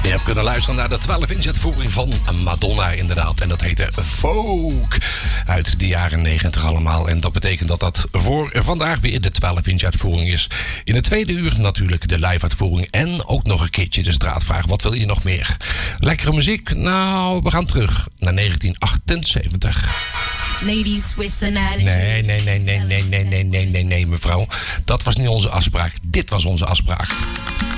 Je hebt kunnen luisteren naar de 12-inch uitvoering van Madonna inderdaad. En dat heette Folk. Uit de jaren 90 allemaal. En dat betekent dat dat voor vandaag weer de 12-inch uitvoering is. In het tweede uur natuurlijk de live uitvoering. En ook nog een keertje de straatvraag. Wat wil je nog meer? Lekkere muziek? Nou, we gaan terug naar 1978. Ladies with an attitude. Nee, mevrouw. Dat was niet onze afspraak. Dit was onze afspraak.